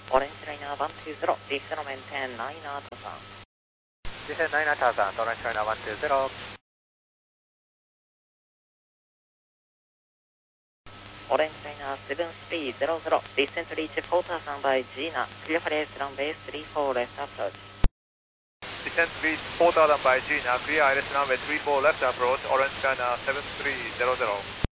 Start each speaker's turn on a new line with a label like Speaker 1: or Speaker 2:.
Speaker 1: Orange Liner 120, descend maintain 9 Tarzan.
Speaker 2: Descend 9 Tarzan, Orange Liner 120.
Speaker 1: Orange Liner 7300, descend to reach 4000 by Gina, clear for ILS runway 34 left approach.
Speaker 2: Descend reach 4000 by Gina, clear ILS runway 34 left approach, Orange Liner 7300.